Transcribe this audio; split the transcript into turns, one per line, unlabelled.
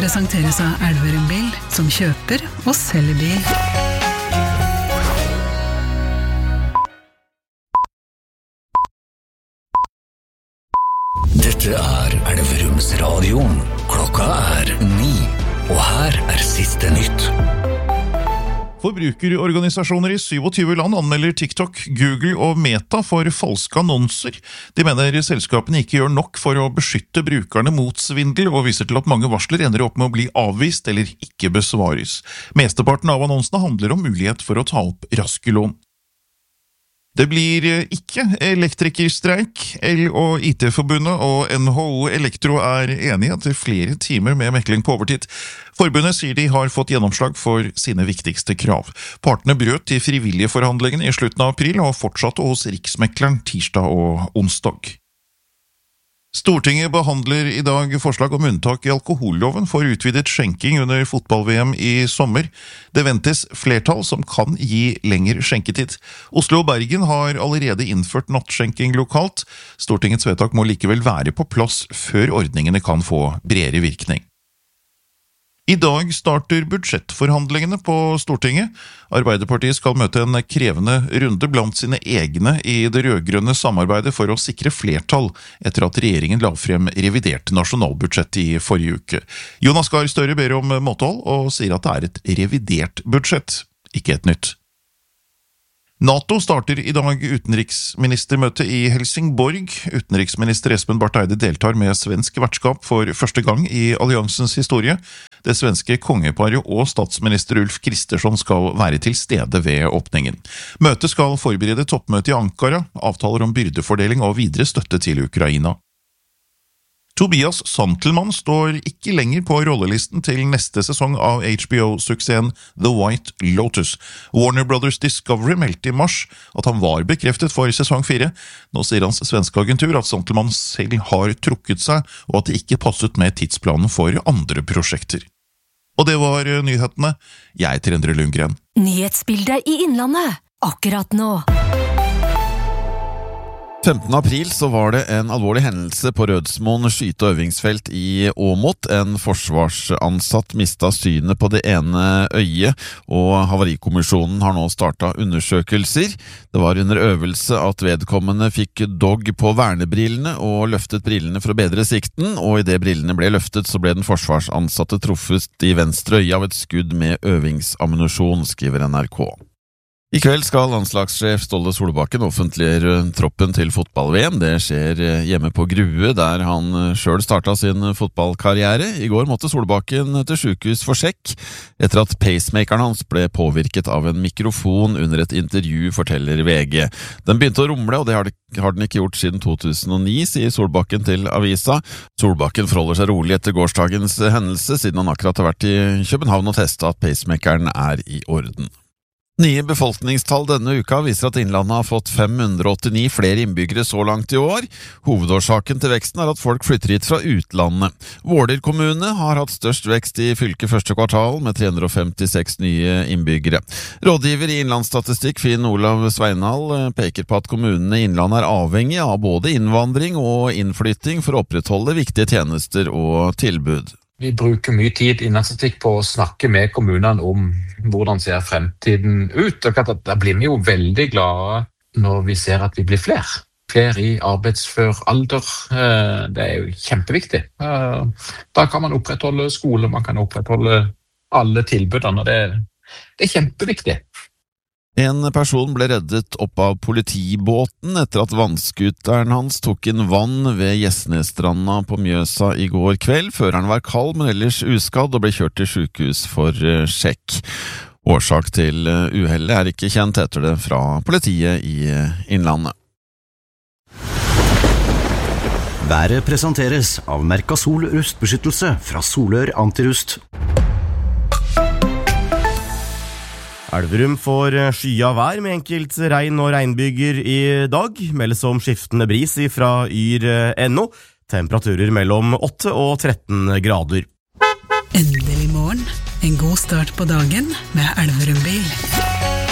presenteres av Elverum Bil, som kjøper og selger bil.
Dette Elverums Radio. Klokka 9, og her siste nytt.
Forbrukerorganisasjoner i 27 land anmelder TikTok, Google og Meta for falske annonser. De mener selskapene ikke gjør nok for å beskytte brukerne mot svindel, og viser til at mange varsler ender opp med å bli avvist eller ikke besvares. Mesteparten av annonsene handler om mulighet for å ta opp raske lån. Det blir ikke elektrikerstreik. El- og IT-forbundet og NHO Elektro enige etter flere timer med mekling på overtid. Forbundet sier de har fått gjennomslag for sine viktigste krav. Partene brøt de frivillige forhandlingene i slutten av april og fortsatte hos Riksmekleren tirsdag og onsdag. Stortinget behandler i dag forslag om unntak i alkoholloven for utvidet skjenking under fotball-VM i sommer. Det ventes flertall som kan gi lengre skjenketid. Oslo og Bergen har allerede innført nattskjenking lokalt. Stortingets vedtak må likevel være på plass før ordningene kan få bredere virkning. I dag starter budsjettforhandlingene på Stortinget. Arbeiderpartiet skal møte en krevende runde blant sine egne i det rødgrønne samarbeidet for å sikre flertall etter at regjeringen la frem revidert nasjonalbudsjett i forrige uke. Jonas Gahr Støre ber om måtehold og sier at det et revidert budsjett, ikke et nytt. NATO starter i dag utenriksministermøte i Helsingborg. Utenriksminister Espen Barth Eide deltar med svensk vertskap for første gang i alliansens historie. Det svenske kongeparet og statsminister Ulf Kristersson skal være til stede ved åpningen. Møtet skal forberede toppmøte i Ankara, avtaler om byrdefordeling og videre støtte til Ukraina. Tobias Santelmann står ikke lenger på rollelisten til neste sesong av HBO-suksessen The White Lotus. Warner Brothers Discovery meldte i mars at han var bekreftet for sesong 4. Nå sier hans svenske agentur at Santelmann selv har trukket seg, og at det ikke passet med tidsplanen for andre prosjekter. Og det var nyhetene. Jeg heter Endre Lundgren.
Nyhetsbildet i Innlandet, akkurat nå.
15. april så var det en alvorlig hendelse på Rødsmoen skyte- og øvingsfelt i Åmot. En forsvarsansatt mistet synet på det ene øyet, og Havarikommisjonen har nå startet undersøkelser. Det var under øvelse at vedkommende fikk dog på vernebrillene og løftet brillene for å bedre sikten, og i det brillene ble løftet så ble den forsvarsansatte truffet i venstre øye av et skudd med øvingsammunisjon, skriver NRK. I kveld skal landslagssjef Ståle Solbakken offentliggjøre troppen til fotball-VM. Det skjer hjemme på Grue, der han selv startet sin fotballkarriere. I går måtte Solbakken til sykehus for sjekk, etter at pacemakeren hans ble påvirket av en mikrofon under et intervju, forteller VG. Den begynte å rumle, og det har den ikke gjort siden 2009, sier Solbakken til avisa. Solbakken forholder seg rolig etter gårsdagens hendelse, siden han akkurat har vært i København og testet at pacemakeren i orden. Nye befolkningstall denne uka viser at Innlandet har fått 589 flere innbyggere så langt i år. Hovedårsaken til veksten at folk flytter hit fra utlandet. Våler kommune har hatt størst vekst i fylket første kvartal, med 356 nye innbyggere. Rådgiver i Innlandsstatistikk, Finn Olav Sveinal, peker på at kommunene i Innlandet avhengig av både innvandring og innflytting for å opprettholde viktige tjenester og tilbud.
Vi bruker mye tid innen statistikk på å snakke med kommunene om hvordan ser fremtiden ut. Og da blir vi jo veldig glade når vi ser at vi blir flere. Flere i arbeidsfør alder. Det jo kjempeviktig. Da kan man opprettholde skole, man kan opprettholde alle tilbudene. Det kjempeviktig.
En person ble reddet opp av politibåten etter at vannskuteren hans tok inn vann ved Gjesnesstranda på Mjøsa i går kveld. Føreren var kald, men ellers uskadd, og ble kjørt til sykehus for sjekk. Årsak til uhellet ikke kjent, heter det fra politiet i Innlandet.
Været presenteres av Mercasol rustbeskyttelse fra Solør Antirust. Elverum får skya vær med enkelt regn og regnbyger i dag. Meldes om skiftende bris fra yr.no. Temperaturer mellom 8 og 13 grader.
Endelig morgen. En god start på dagen med Elverum Bil.